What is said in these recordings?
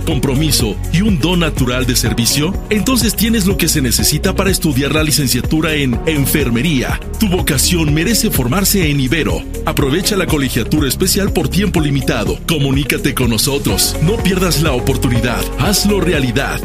compromiso y un don natural de servicio? Entonces tienes lo que se necesita para estudiar la licenciatura en Enfermería. Tu vocación merece formarse en Ibero. Aprovecha la colegiatura especial por tiempo limitado. Comunícate con nosotros. No pierdas la oportunidad. Hazlo realidad.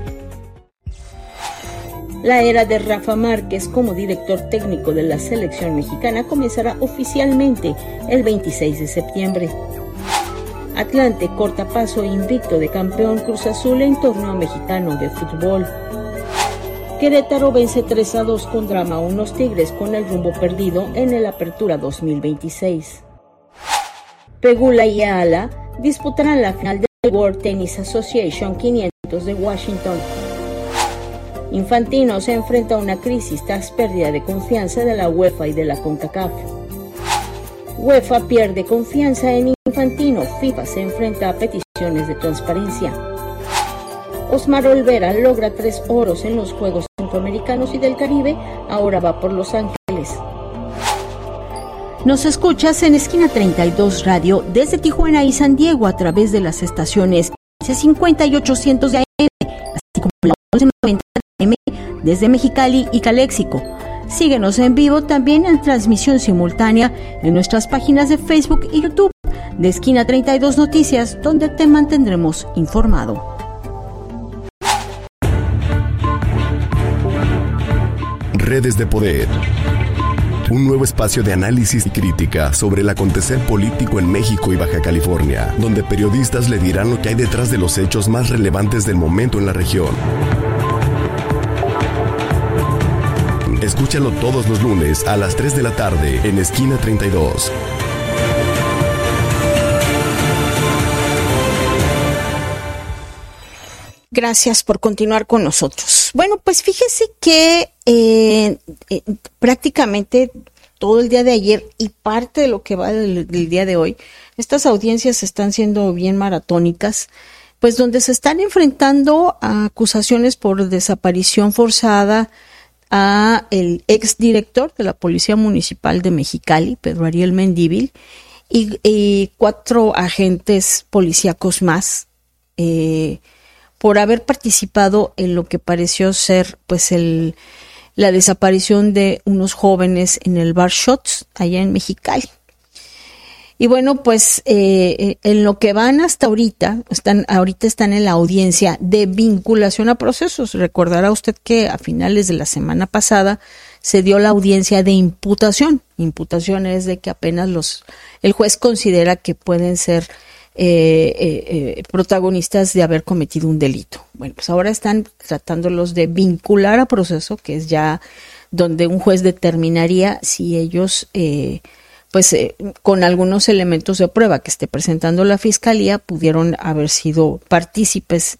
La era de Rafa Márquez como director técnico de la selección mexicana comenzará oficialmente el 26 de septiembre. Atlante corta paso invicto de campeón Cruz Azul en torneo mexicano de fútbol. Querétaro vence 3-2 con drama a unos Tigres con el rumbo perdido en el Apertura 2026. Pegula y Ayala disputarán la final del World Tennis Association 500 de Washington. Infantino se enfrenta a una crisis tras pérdida de confianza de la UEFA y de la CONCACAF. UEFA pierde confianza en Infantino, FIFA se enfrenta a peticiones de transparencia. Osmar Olvera logra 3 oros en los Juegos Centroamericanos y del Caribe, ahora va por Los Ángeles. Nos escuchas en Esquina 32 Radio desde Tijuana y San Diego a través de las estaciones 50 y 800 de AM, así como la 1190 de AM desde Mexicali y Caléxico. Síguenos en vivo también en transmisión simultánea en nuestras páginas de Facebook y YouTube de Esquina 32 Noticias, donde te mantendremos informado. Redes de Poder. Un nuevo espacio de análisis y crítica sobre el acontecer político en México y Baja California, donde periodistas le dirán lo que hay detrás de los hechos más relevantes del momento en la región. Escúchalo todos los lunes a las 3 de la tarde en Esquina 32. Gracias por continuar con nosotros. Bueno, pues fíjese que prácticamente todo el día de ayer y parte de lo que va del día de hoy, estas audiencias están siendo bien maratónicas, pues donde se están enfrentando a acusaciones por desaparición forzada a el exdirector de la Policía Municipal de Mexicali, Pedro Ariel Mendívil, y 4 agentes policíacos más, por haber participado en lo que pareció ser pues la desaparición de unos jóvenes en el bar Shots allá en Mexicali. Y bueno, pues en lo que van hasta ahorita están en la audiencia de vinculación a procesos. Recordará usted que a finales de la semana pasada se dio la audiencia de imputación. Imputación es de que apenas el juez considera que pueden ser protagonistas de haber cometido un delito. Bueno, pues ahora están tratándolos de vincular a proceso, que es ya donde un juez determinaría si ellos con algunos elementos de prueba que esté presentando la fiscalía pudieron haber sido partícipes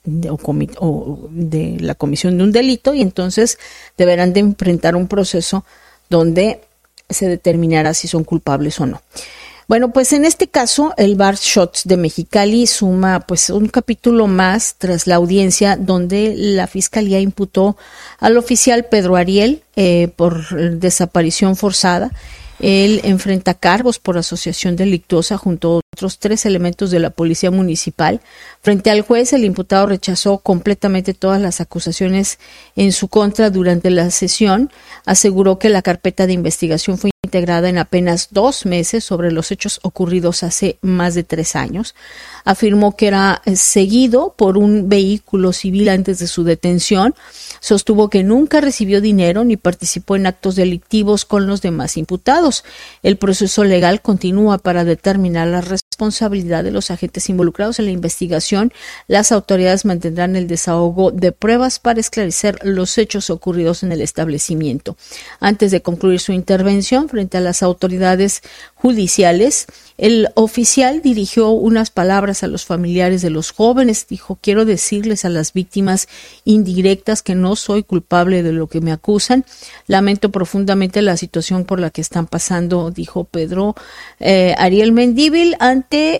de la comisión de un delito, y entonces deberán de enfrentar un proceso donde se determinará si son culpables o no. Bueno, pues en este caso el bar Shots de Mexicali suma pues un capítulo más tras la audiencia donde la fiscalía imputó al oficial Pedro Ariel por desaparición forzada. Él enfrenta cargos por asociación delictuosa junto a otros 3 elementos de la policía municipal. Frente al juez, el imputado rechazó completamente todas las acusaciones en su contra durante la sesión. Aseguró que la carpeta de investigación fue integrada en apenas 2 meses sobre los hechos ocurridos hace más de 3 años. Afirmó que era seguido por un vehículo civil antes de su detención. Sostuvo que nunca recibió dinero ni participó en actos delictivos con los demás imputados. El proceso legal continúa para determinar la responsabilidad de los agentes involucrados en la investigación. Las autoridades mantendrán el desahogo de pruebas para esclarecer los hechos ocurridos en el establecimiento. Antes de concluir su intervención frente a las autoridades judiciales, el oficial dirigió unas palabras a los familiares de los jóvenes. Dijo: quiero decirles a las víctimas indirectas que no soy culpable de lo que me acusan. Lamento profundamente la situación por la que están pasando, dijo Pedro Ariel Mendívil ante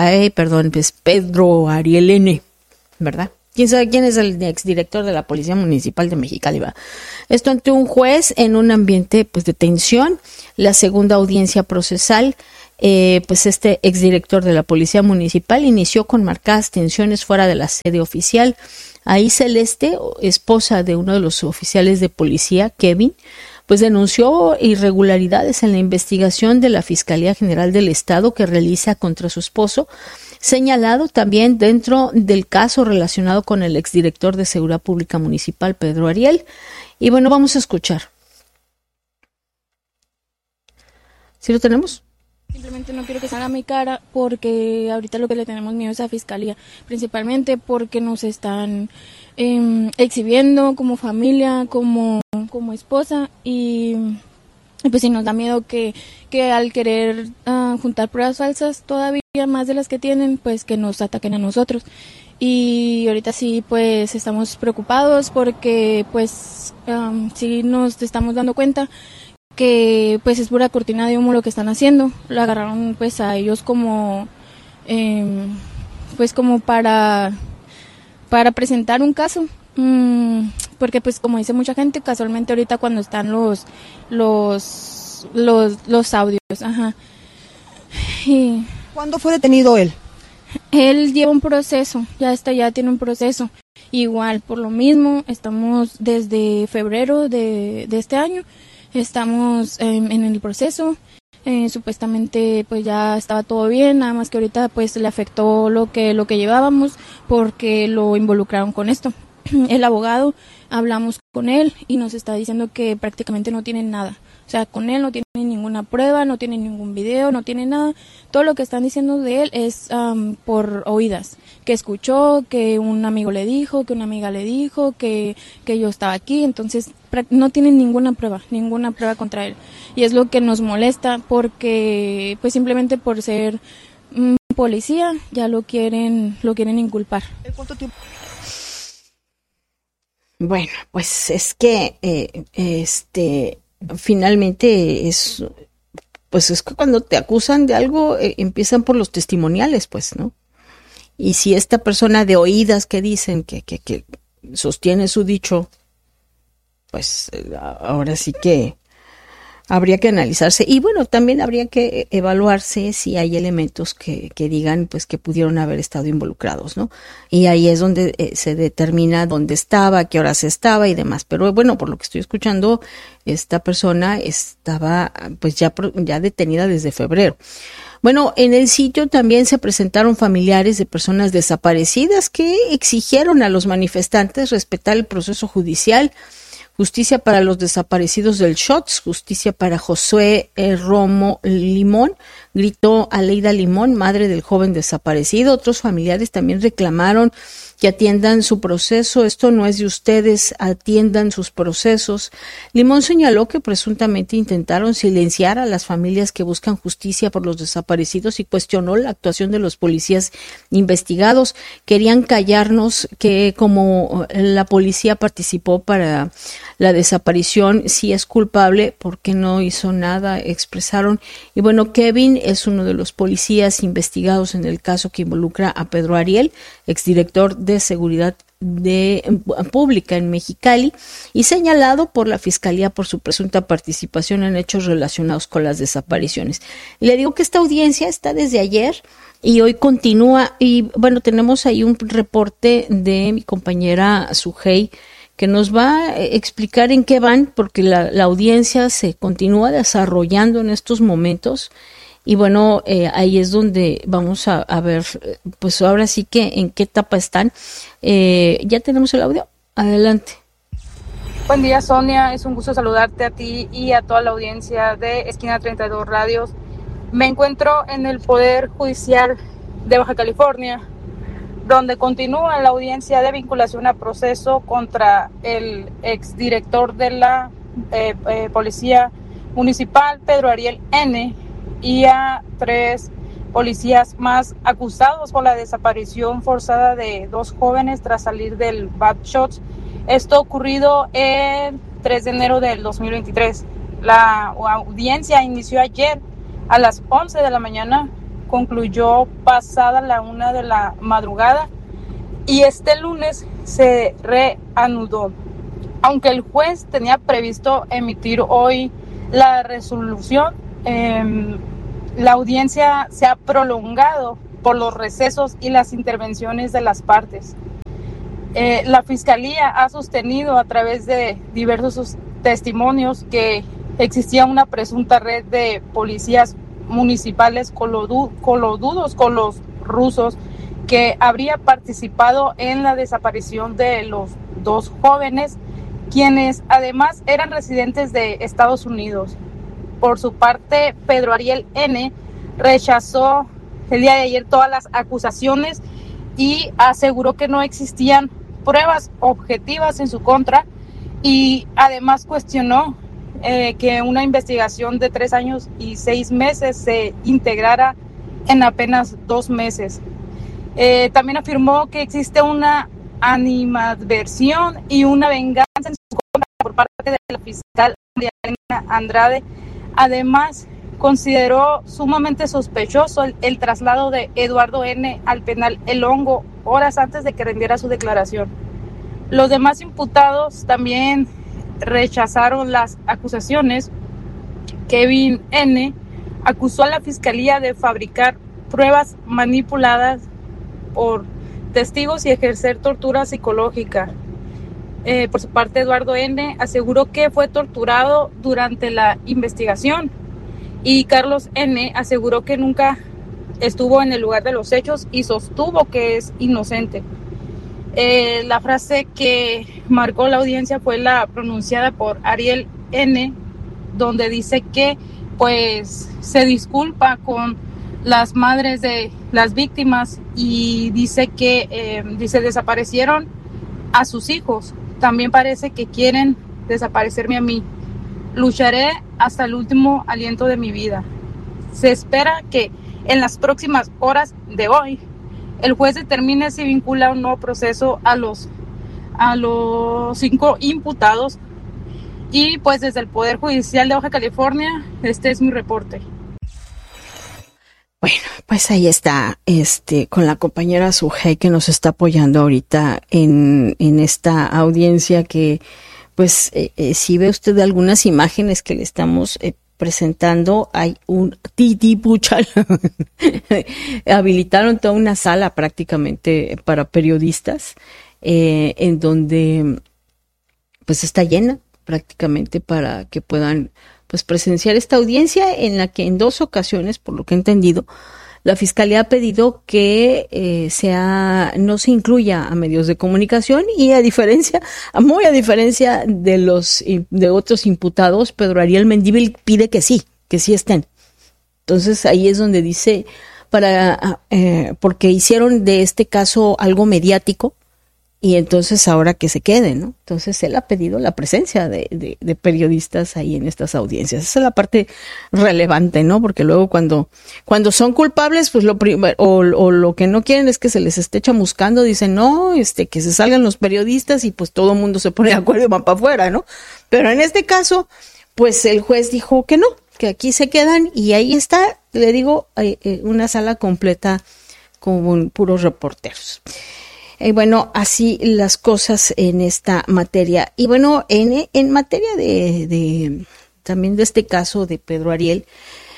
Pedro Ariel N., ¿verdad? ¿Quién sabe quién es el exdirector de la Policía Municipal de Mexicali? Esto ante un juez en un ambiente pues de tensión. La segunda audiencia procesal pues este exdirector de la Policía Municipal inició con marcadas tensiones fuera de la sede oficial. Ahí Celeste, esposa de uno de los oficiales de policía, Kevin, pues denunció irregularidades en la investigación de la Fiscalía General del Estado que realiza contra su esposo, señalado también dentro del caso relacionado con el exdirector de Seguridad Pública Municipal, Pedro Ariel. Y bueno, vamos a escuchar. ¿Sí lo tenemos? Simplemente no quiero que salga mi cara porque ahorita lo que le tenemos miedo es a Fiscalía, principalmente porque nos están exhibiendo como familia, como esposa y pues sí nos da miedo que al querer juntar pruebas falsas todavía más de las que tienen, pues que nos ataquen a nosotros. Y ahorita sí pues estamos preocupados porque pues sí nos estamos dando cuenta que pues es pura cortina de humo lo que están haciendo. Lo agarraron pues a ellos como pues como para presentar un caso, porque pues como dice mucha gente, casualmente ahorita cuando están los audios, ajá. Y ¿cuándo fue detenido él? Él lleva un proceso, ya tiene un proceso. Igual, por lo mismo, estamos desde febrero de este año. Estamos en el proceso, supuestamente pues ya estaba todo bien, nada más que ahorita pues le afectó lo que llevábamos porque lo involucraron con esto. El abogado, hablamos con él y nos está diciendo que prácticamente no tienen nada. O sea, con él no tiene ninguna prueba, no tiene ningún video, no tiene nada. Todo lo que están diciendo de él es por oídas. Que escuchó, que un amigo le dijo, que una amiga le dijo, que yo estaba aquí. Entonces, no tienen ninguna prueba contra él. Y es lo que nos molesta porque, pues simplemente por ser policía, ya lo quieren inculpar. ¿Cuánto tiempo? Bueno, pues es que finalmente es que cuando te acusan de algo empiezan por los testimoniales, pues, ¿no? Y si esta persona de oídas que dicen que sostiene su dicho, pues ahora sí que habría que analizarse. Y bueno, también habría que evaluarse si hay elementos que digan pues que pudieron haber estado involucrados, ¿no? Y ahí es donde se determina dónde estaba, a qué horas estaba y demás. Pero bueno, por lo que estoy escuchando, esta persona estaba pues ya detenida desde febrero. Bueno, en el sitio también se presentaron familiares de personas desaparecidas que exigieron a los manifestantes respetar el proceso judicial. Justicia para los desaparecidos del Shots, justicia para Josué Romo Limón, gritó Aleida Limón, madre del joven desaparecido. Otros familiares también reclamaron que atiendan su proceso. Esto no es de ustedes, atiendan sus procesos. Limón señaló que presuntamente intentaron silenciar a las familias que buscan justicia por los desaparecidos y cuestionó la actuación de los policías investigados. Querían callarnos que como la policía participó para la desaparición, sí es culpable porque no hizo nada, expresaron. Y bueno, Kevin es uno de los policías investigados en el caso que involucra a Pedro Ariel, exdirector de Seguridad Pública en Mexicali, y señalado por la Fiscalía por su presunta participación en hechos relacionados con las desapariciones. Y le digo que esta audiencia está desde ayer y hoy continúa. Y bueno, tenemos ahí un reporte de mi compañera Sujei que nos va a explicar en qué van, porque la audiencia se continúa desarrollando en estos momentos. Y bueno, ahí es donde vamos a ver, pues ahora sí que en qué etapa están. Ya tenemos el audio. Adelante. Buen día, Sonia. Es un gusto saludarte a ti y a toda la audiencia de Esquina 32 Radios. Me encuentro en el Poder Judicial de Baja California, donde continúa la audiencia de vinculación a proceso contra el exdirector de la Policía Municipal, Pedro Ariel N., y a 3 policías más acusados por la desaparición forzada de 2 jóvenes tras salir del Bad Shots. Esto ocurrido el 3 de enero del 2023. La audiencia inició ayer a las 11 de la mañana, concluyó pasada la 1 de la madrugada y este lunes se reanudó. Aunque el juez tenía previsto emitir hoy la resolución, la audiencia se ha prolongado por los recesos y las intervenciones de las partes. La Fiscalía ha sostenido a través de diversos testimonios que existía una presunta red de policías municipales coludos con los rusos que habría participado en la desaparición de los dos jóvenes, quienes además eran residentes de Estados Unidos. Por su parte, Pedro Ariel N. rechazó el día de ayer todas las acusaciones y aseguró que no existían pruebas objetivas en su contra, y además cuestionó que una investigación de 3 años y 6 meses se integrara en apenas 2 meses. También afirmó que existe una animadversión y una venganza en su contra por parte de la fiscal Mariana Andrade. Además, consideró sumamente sospechoso el traslado de Eduardo N. al penal El Hongo horas antes de que rindiera su declaración. Los demás imputados también rechazaron las acusaciones. Kevin N. acusó a la fiscalía de fabricar pruebas manipuladas por testigos y ejercer tortura psicológica. Por su parte, Eduardo N. aseguró que fue torturado durante la investigación, y Carlos N. aseguró que nunca estuvo en el lugar de los hechos y sostuvo que es inocente. La frase que marcó la audiencia fue la pronunciada por Ariel N., donde dice que pues se disculpa con las madres de las víctimas y dice que desaparecieron a sus hijos. También parece que quieren desaparecerme a mí. Lucharé hasta el último aliento de mi vida. Se espera que en las próximas horas de hoy el juez determine si vincula un nuevo proceso a los 5 imputados. Y pues desde el Poder Judicial de Baja California, este es mi reporte. Bueno, pues ahí está, con la compañera Sujei, que nos está apoyando ahorita en esta audiencia, que pues si ve usted algunas imágenes que le estamos presentando, hay un titipuchal. Habilitaron toda una sala prácticamente para periodistas, en donde pues está llena prácticamente para que puedan pues presenciar esta audiencia, en la que en 2 ocasiones, por lo que he entendido, la Fiscalía ha pedido que no se incluya a medios de comunicación, y muy a diferencia de otros imputados, Pedro Ariel Mendívil pide que sí estén. Entonces ahí es donde dice, porque hicieron de este caso algo mediático, y entonces ahora que se queden, ¿no? Entonces él ha pedido la presencia de periodistas ahí en estas audiencias. Esa es la parte relevante, ¿no? Porque luego cuando son culpables, pues lo que no quieren es que se les esté chamuscando, dicen no, que se salgan los periodistas, y pues todo el mundo se pone de acuerdo y van para afuera, ¿no? Pero en este caso, pues el juez dijo que no, que aquí se quedan, y ahí está, le digo, una sala completa con puros reporteros. Bueno, así las cosas en esta materia. Y bueno, en materia también de este caso de Pedro Ariel,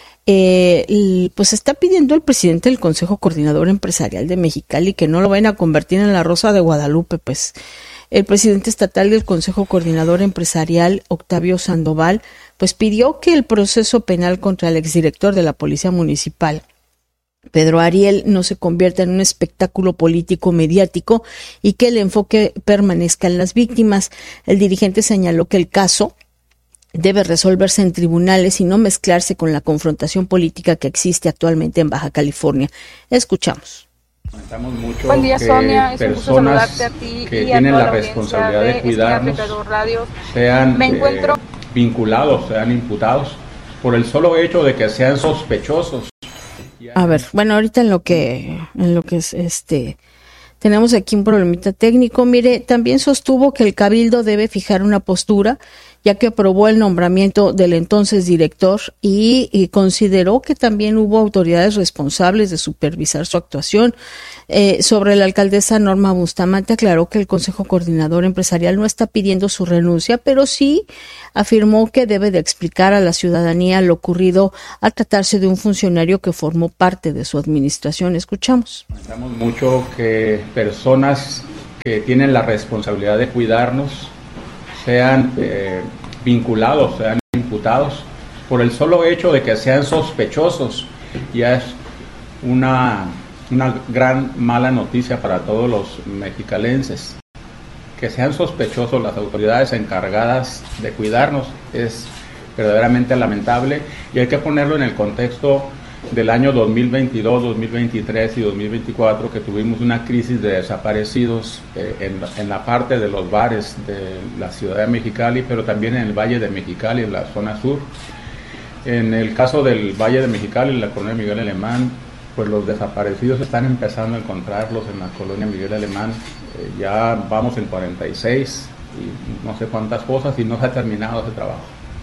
pues está pidiendo el presidente del Consejo Coordinador Empresarial de Mexicali que no lo vayan a convertir en la Rosa de Guadalupe. Pues el presidente estatal del Consejo Coordinador Empresarial, Octavio Sandoval, pues pidió que el proceso penal contra el exdirector de la Policía Municipal, Pedro Ariel, no se convierta en un espectáculo político mediático, y que el enfoque permanezca en las víctimas. El dirigente señaló que el caso debe resolverse en tribunales y no mezclarse con la confrontación política que existe actualmente en Baja California. Escuchamos. Lamentamos mucho. Buen día, que Sonia. Es un gusto saludarte a ti que y a tienen toda la responsabilidad de cuidarnos sean vinculados, sean imputados por el solo hecho de que sean sospechosos. A ver, bueno, ahorita en lo que es tenemos aquí un problemita técnico. Mire, también sostuvo que el Cabildo debe fijar una postura ya que aprobó el nombramiento del entonces director y consideró que también hubo autoridades responsables de supervisar su actuación. Sobre la alcaldesa Norma Bustamante, aclaró que el Consejo Coordinador Empresarial no está pidiendo su renuncia, pero sí afirmó que debe de explicar a la ciudadanía lo ocurrido al tratarse de un funcionario que formó parte de su administración. Escuchamos. Pensamos mucho que personas que tienen la responsabilidad de cuidarnos sean vinculados, sean imputados por el solo hecho de que sean sospechosos. Ya es una gran mala noticia para todos los mexicalenses. Que sean sospechosos las autoridades encargadas de cuidarnos es verdaderamente lamentable, y hay que ponerlo en el contexto del año 2022, 2023 y 2024, que tuvimos una crisis de desaparecidos en la parte de los bares de la ciudad de Mexicali, pero también en el Valle de Mexicali, en la zona sur. En el caso del Valle de Mexicali, en la colonia Miguel Alemán, pues los desaparecidos están empezando a encontrarlos en la colonia Miguel Alemán. Ya vamos en 46 y no sé cuántas cosas, y no se ha terminado ese trabajo.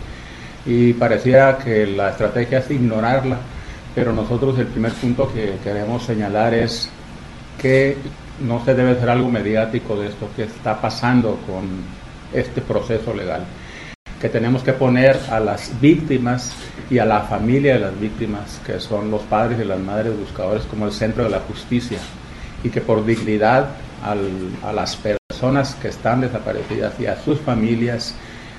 Y pareciera que la estrategia es ignorarla, pero nosotros el primer punto que queremos señalar es que no se debe hacer algo mediático de esto que está pasando con este proceso legal, que tenemos que poner a las víctimas y a la familia de las víctimas, que son los padres y las madres buscadores, como el centro de la justicia, y que por dignidad a las personas que están desaparecidas y a sus familias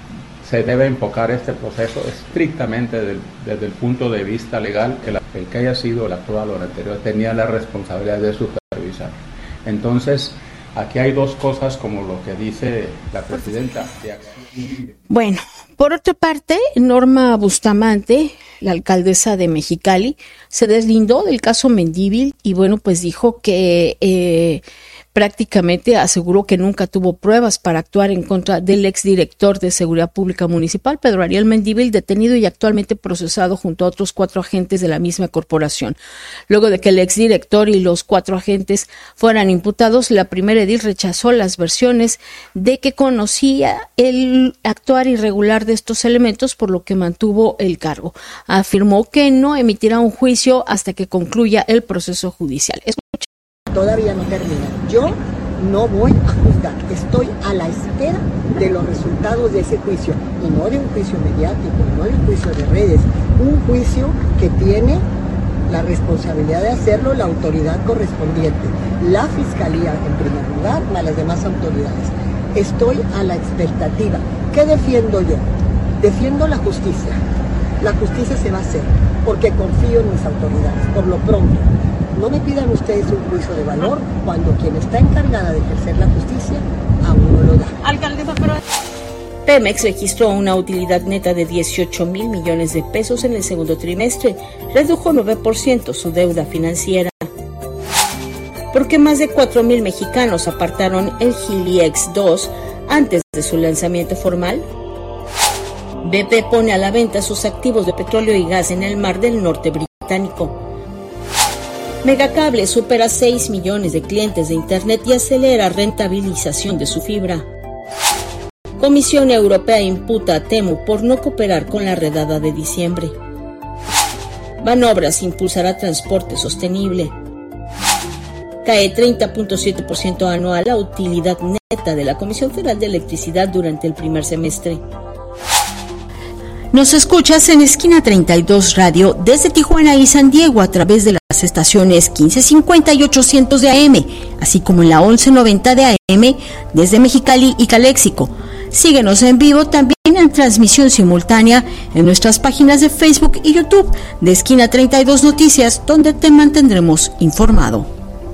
se debe enfocar este proceso estrictamente desde el punto de vista legal, que el que haya sido el actual o el anterior tenía la responsabilidad de supervisar. Entonces, aquí hay dos cosas, como lo que dice la presidenta de Acción. Bueno, por otra parte, Norma Bustamante, la alcaldesa de Mexicali, se deslindó del caso Mendívil y bueno, pues dijo que prácticamente aseguró que nunca tuvo pruebas para actuar en contra del exdirector de Seguridad Pública Municipal, Pedro Ariel Mendívil, detenido y actualmente procesado junto a otros 4 agentes de la misma corporación. Luego de que el exdirector y los 4 agentes fueran imputados, la primera edil rechazó las versiones de que conocía el actuar irregular de estos elementos, por lo que mantuvo el cargo. Afirmó que no emitirá un juicio hasta que concluya el proceso judicial. Todavía no termina. Yo no voy a juzgar, estoy a la espera de los resultados de ese juicio, y no de un juicio mediático, no de un juicio de redes, un juicio que tiene la responsabilidad de hacerlo la autoridad correspondiente, la Fiscalía en primer lugar, más las demás autoridades. Estoy a la expectativa. ¿Qué defiendo yo? Defiendo la justicia. La justicia se va a hacer porque confío en mis autoridades. Por lo pronto, no me pidan ustedes un juicio de valor cuando quien está encargada de ejercer la justicia aún no lo da. Alcaldesa, pero Pemex registró una utilidad neta de 18,000 millones de pesos en el segundo trimestre, redujo 9% su deuda financiera. Porque más de 4,000 mexicanos apartaron el Helix 2 antes de su lanzamiento formal. BP pone a la venta sus activos de petróleo y gas en el Mar del Norte británico. Megacable supera 6 millones de clientes de Internet y acelera rentabilización de su fibra. Comisión Europea imputa a Temu por no cooperar con la redada de diciembre. Banobras impulsará transporte sostenible. Cae 30.7% anual la utilidad neta de la Comisión Federal de Electricidad durante el primer semestre. Nos escuchas en Esquina 32 Radio desde Tijuana y San Diego a través de las estaciones 1550 y 800 de AM, así como en la 1190 de AM desde Mexicali y Caléxico. Síguenos en vivo también en transmisión simultánea en nuestras páginas de Facebook y YouTube de Esquina 32 Noticias, donde te mantendremos informado.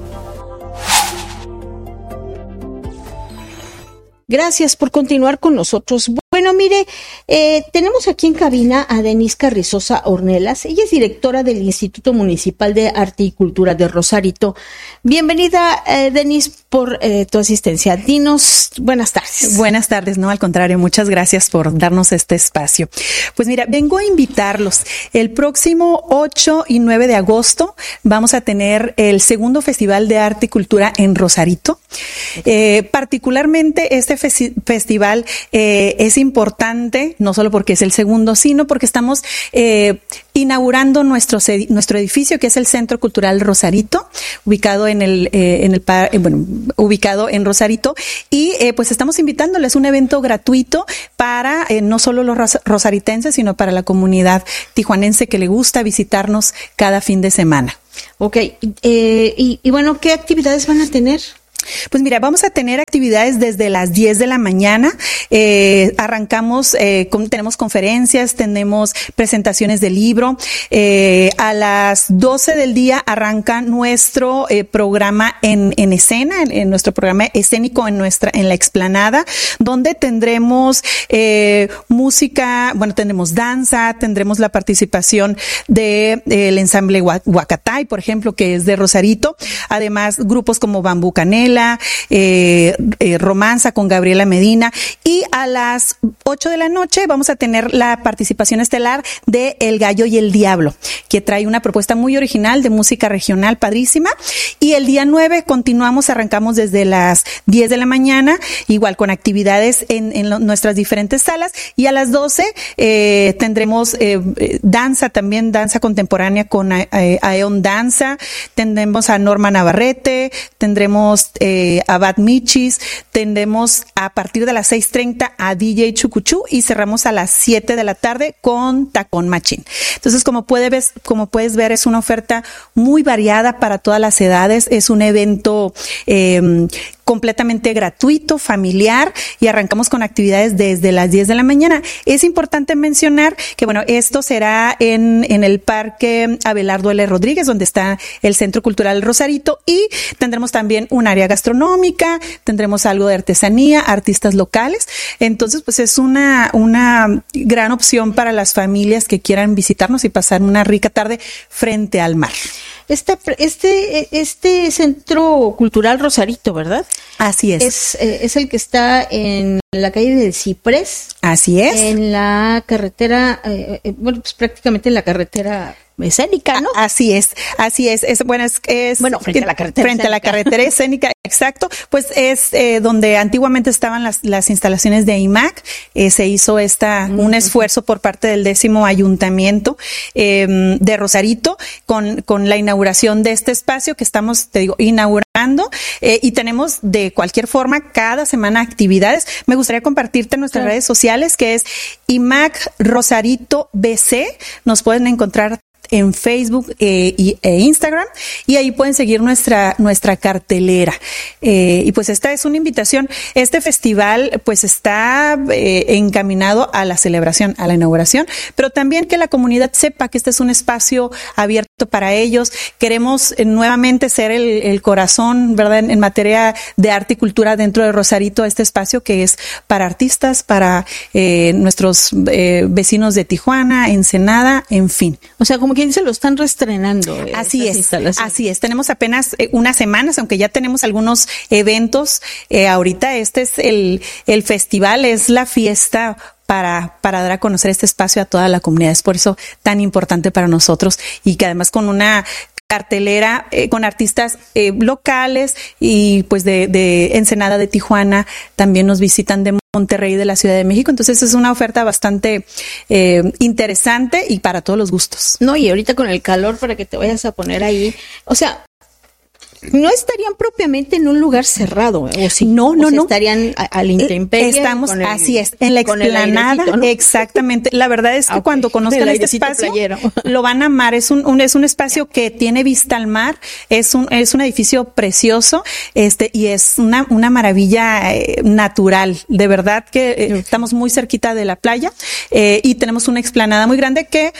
Gracias por continuar con nosotros. Bueno, mire, tenemos aquí en cabina a Denise Carrizosa Ornelas. Ella es directora del Instituto Municipal de Arte y Cultura de Rosarito. Bienvenida, Denise, por tu asistencia. Dinos, buenas tardes. Buenas tardes, no, al contrario, muchas gracias por darnos este espacio. Pues mira, vengo a invitarlos. El próximo 8 y 9 de agosto vamos a tener el segundo Festival de Arte y Cultura en Rosarito. Particularmente este festival es importante, no solo porque es el segundo, sino porque estamos inaugurando nuestro edificio, que es el Centro Cultural Rosarito, ubicado ubicado en Rosarito, y pues estamos invitándoles un evento gratuito para no solo los rosaritenses, sino para la comunidad tijuanense que le gusta visitarnos cada fin de semana. Ok, y bueno, ¿qué actividades van a tener? Pues mira, vamos a tener actividades desde las 10 de la mañana. Arrancamos, tenemos conferencias, tenemos presentaciones de libro. A las 12 del día arranca nuestro programa en escena, en nuestro programa escénico en la explanada, donde tendremos música, tendremos danza, tendremos la participación del ensamble Huacatay, por ejemplo, que es de Rosarito. Además, grupos como Bambú Canela, Romanza con Gabriela Medina, y a las 8 de la noche vamos a tener la participación estelar de El Gallo y el Diablo, que trae una propuesta muy original de música regional padrísima. Y el día 9 arrancamos desde las 10 de la mañana, igual con actividades en nuestras diferentes salas, y a las 12 tendremos danza contemporánea con Aeon Danza, tendremos a Norma Navarrete, tendremos a Bad Michis, tendremos a partir de las 6:30 a DJ Chucuchú y cerramos a las 7 de la tarde con Tacón Machín. Entonces, como puedes ver, es una oferta muy variada para todas las edades, es un evento completamente gratuito, familiar, y arrancamos con actividades desde las 10 de la mañana. Es importante mencionar que, esto será en el Parque Abelardo L. Rodríguez, donde está el Centro Cultural Rosarito, y tendremos también un área gastronómica, tendremos algo de artesanía, artistas locales. Entonces, pues es una gran opción para las familias que quieran visitarnos y pasar una rica tarde frente al mar. Este Centro Cultural Rosarito, ¿verdad? Así es. Es el que está en la calle del Ciprés. Así es. En la carretera, pues prácticamente en la carretera escénica, ¿no? Así es. Frente a la carretera. Frente a la carretera escénica, exacto. Pues es donde antiguamente estaban las instalaciones de IMAC. Se hizo un esfuerzo por parte del 10º ayuntamiento de Rosarito con la inauguración de este espacio que estamos, inaugurando, y tenemos de cualquier forma cada semana actividades. Me gustaría compartirte nuestras redes sociales, que es IMAC Rosarito BC. Nos pueden encontrar en Facebook e Instagram, y ahí pueden seguir nuestra cartelera. Y pues esta es una invitación. Este festival pues está encaminado a la celebración, a la inauguración, pero también que la comunidad sepa que este es un espacio abierto para ellos. Queremos nuevamente ser el corazón, ¿verdad?, en materia de arte y cultura dentro de Rosarito, este espacio que es para artistas, para nuestros vecinos de Tijuana, Ensenada, en fin. O sea, como quien dice, lo están reestrenando. Así es. Tenemos apenas unas semanas, aunque ya tenemos algunos eventos. Ahorita este es el festival, es la fiesta para dar a conocer este espacio a toda la comunidad. Es por eso tan importante para nosotros, y que además con una cartelera con artistas locales y pues de Ensenada, de Tijuana, también nos visitan de Monterrey, de la Ciudad de México. Entonces es una oferta bastante interesante y para todos los gustos. No, y ahorita con el calor, para que te vayas a poner ahí, o sea, no estarían propiamente en un lugar cerrado, ¿o sí? No. Estarían al intemperie. Estamos, así es, en la explanada, ¿no? Exactamente. La verdad es que cuando conozcan este espacio, lo van a amar. Es un espacio que tiene vista al mar, es un edificio precioso, y es una maravilla natural. De verdad que estamos muy cerquita de la playa, y tenemos una explanada muy grande que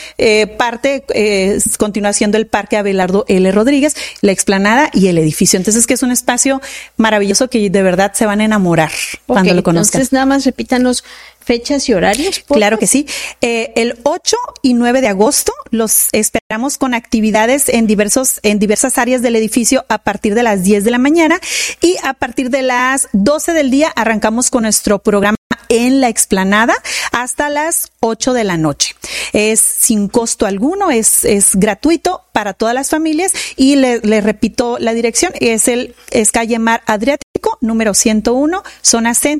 continúa siendo el Parque Abelardo L. Rodríguez, la explanada y el edificio. Entonces, que es un espacio maravilloso que de verdad se van a enamorar cuando lo conozcan. Entonces, nada más repítanos fechas y horarios. Claro que sí. El 8 y 9 de agosto los esperamos con actividades en diversas áreas del edificio a partir de las 10 de la mañana, y a partir de las 12 del día arrancamos con nuestro programa en la explanada hasta las 8 de la noche. Es sin costo alguno, es gratuito para todas las familias, y le repito la dirección, es calle Mar Adriático, número 101, zona centro,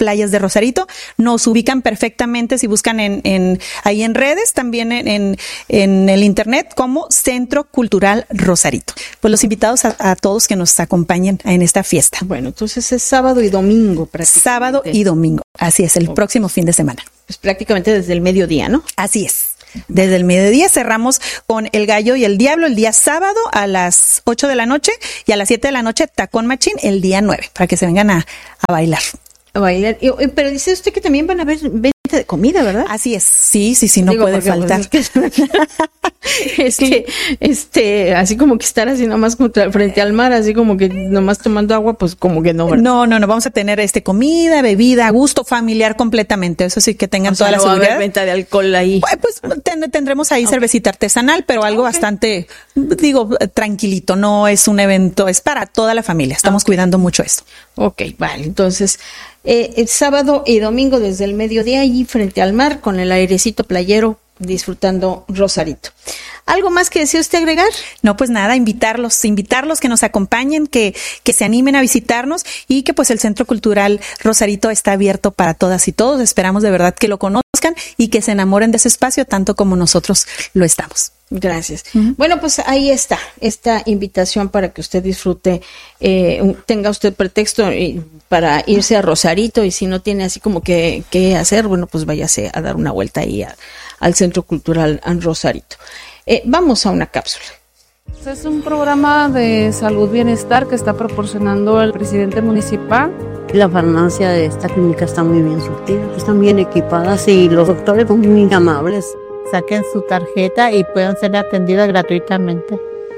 playas de Rosarito. Nos ubican perfectamente si buscan ahí en redes, también en el internet como Centro Cultural Rosarito. Pues los invitados a todos que nos acompañen en esta fiesta. Bueno, entonces es sábado y domingo prácticamente. Sábado y domingo, así es, el próximo fin de semana. Pues prácticamente desde el mediodía, ¿no? Así es. Desde el mediodía cerramos con El Gallo y el Diablo el día sábado a las 8 de la noche y a las 7 de la noche Tacón Machín el día 9, para que se vengan a bailar. A bailar. Pero dice usted que también van a haber venta de comida, ¿verdad? Así es. Sí, no puede faltar. Es que, así como que estar así nomás frente al mar, así como que nomás tomando agua, pues como que no, ¿verdad? No, vamos a tener comida, bebida, gusto familiar completamente. Eso sí, que tengan toda la seguridad. Va a haber venta de alcohol ahí. Pues tendremos ahí cervecita artesanal, pero algo bastante, tranquilito. No es un evento, es para toda la familia. Estamos cuidando mucho esto. Ok, vale. Entonces, el sábado y domingo desde el mediodía allí frente al mar con el airecito playero disfrutando Rosarito. ¿Algo más que desea usted agregar? No, pues nada, invitarlos que nos acompañen, que se animen a visitarnos y que pues el Centro Cultural Rosarito está abierto para todas y todos. Esperamos de verdad que lo conozcan y que se enamoren de ese espacio tanto como nosotros lo estamos. Gracias. Bueno, pues ahí está esta invitación para que usted disfrute, tenga usted pretexto para irse a Rosarito, y si no tiene así como que hacer, bueno, pues váyase a dar una vuelta ahí al Centro Cultural Rosarito. Vamos a una cápsula. Es un programa de salud bienestar que está proporcionando el presidente municipal. La farmacia de esta clínica está muy bien surtida, están bien equipadas y los doctores son muy amables. Saquen su tarjeta y puedan ser atendidas gratuitamente.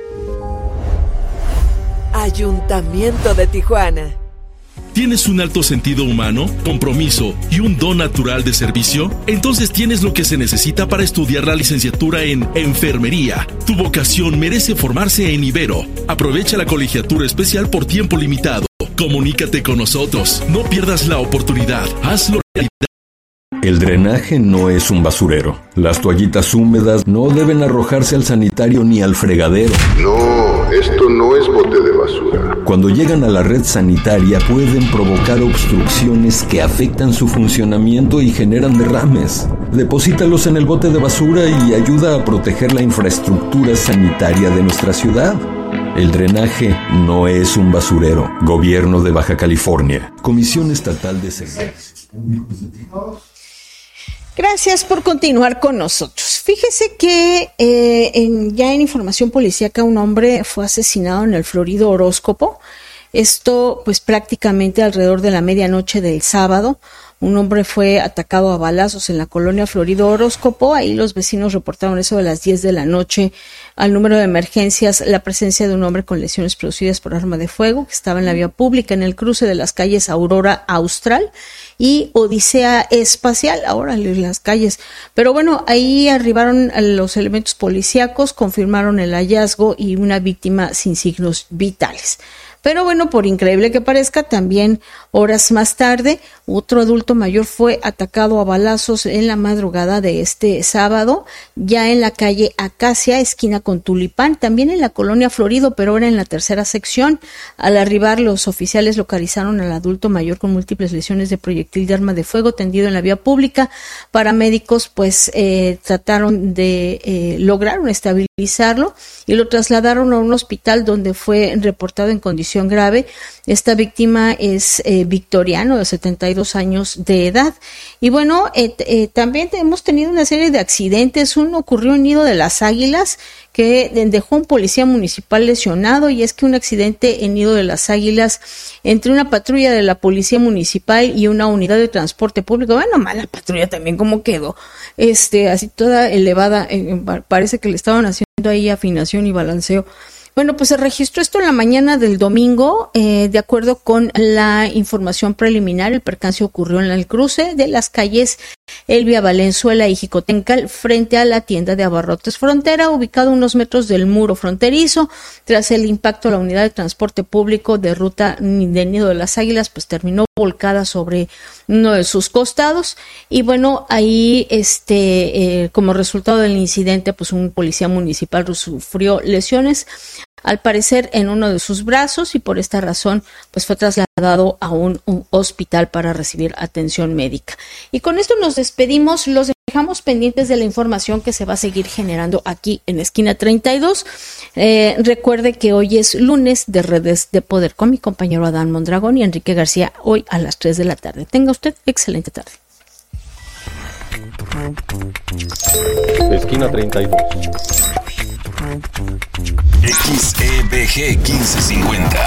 Ayuntamiento de Tijuana. ¿Tienes un alto sentido humano, compromiso y un don natural de servicio? Entonces tienes lo que se necesita para estudiar la licenciatura en Enfermería. Tu vocación merece formarse en Ibero. Aprovecha la colegiatura especial por tiempo limitado. Comunícate con nosotros. No pierdas la oportunidad. Hazlo realidad. El drenaje no es un basurero. Las toallitas húmedas no deben arrojarse al sanitario ni al fregadero. No, esto no es bote de basura. Cuando llegan a la red sanitaria pueden provocar obstrucciones que afectan su funcionamiento y generan derrames. Deposítalos en el bote de basura y ayuda a proteger la infraestructura sanitaria de nuestra ciudad. El drenaje no es un basurero. Gobierno de Baja California. Comisión Estatal de Servicios. Gracias por continuar con nosotros. Fíjese que ya en información policíaca un hombre fue asesinado en el Florido Horóscopo. Esto pues prácticamente alrededor de la medianoche del sábado. Un hombre fue atacado a balazos en la colonia Florido Horóscopo. Ahí los vecinos reportaron eso de las 10 de la noche al número de emergencias la presencia de un hombre con lesiones producidas por arma de fuego que estaba en la vía pública en el cruce de las calles Aurora Austral y Odisea Espacial, ahora en las calles. Pero bueno, ahí arribaron los elementos policíacos, confirmaron el hallazgo y una víctima sin signos vitales. Pero bueno, por increíble que parezca, también horas más tarde, otro adulto mayor fue atacado a balazos en la madrugada de este sábado, ya en la calle Acacia, esquina con Tulipán, también en la colonia Florido, pero ahora en la tercera sección. Al arribar, los oficiales localizaron al adulto mayor con múltiples lesiones de proyectil de arma de fuego tendido en la vía pública. Paramédicos pues trataron de lograron estabilizarlo y lo trasladaron a un hospital donde fue reportado en condición grave. Esta víctima es victoriano de 72 años de edad. Y bueno, también hemos tenido una serie de accidentes. Uno ocurrió en Nido de las Águilas, que dejó un policía municipal lesionado, y es que un accidente en Nido de las Águilas entre una patrulla de la policía municipal y una unidad de transporte público. Bueno, mala patrulla también, ¿cómo quedó? Así toda elevada, parece que le estaban haciendo ahí afinación y balanceo. Bueno, pues se registró esto en la mañana del domingo. De acuerdo con la información preliminar, el percance ocurrió en el cruce de las calles Elvia Valenzuela y Jicotencal, frente a la tienda de abarrotes Frontera, ubicado a unos metros del muro fronterizo. Tras el impacto, la unidad de transporte público de ruta de Nido de las Águilas pues terminó volcada sobre uno de sus costados. Y bueno, ahí como resultado del incidente, pues un policía municipal sufrió lesiones. al parecer en uno de sus brazos, y por esta razón pues fue trasladado a un hospital para recibir atención médica. Y con esto nos despedimos, los dejamos pendientes de la información que se va a seguir generando aquí en Esquina 32. Recuerde que hoy es lunes de Redes de Poder con mi compañero Adán Mondragón y Enrique García, hoy a las 3 de la tarde. Tenga usted excelente tarde. Esquina 32. XEBG 1550.